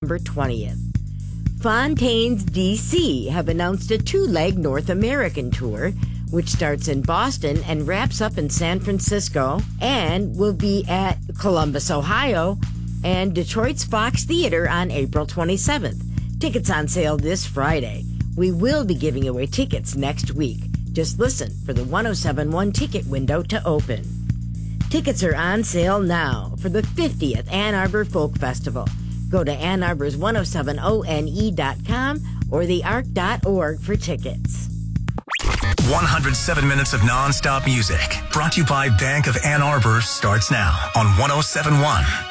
November 20th. Fontaines DC have announced a two-leg North American tour, which starts in Boston and wraps up in San Francisco and will be at Columbus, Ohio, and Detroit's Fox Theater on April 27th. Tickets on sale this Friday. We will be giving away tickets next week. Just listen for the 1071 ticket window to open. Tickets are on sale now for the 50th Ann Arbor Folk Festival. Go to Ann Arbor's 1071one.com or thearc.org for tickets. 107 minutes of nonstop music brought to you by Bank of Ann Arbor starts now on 1071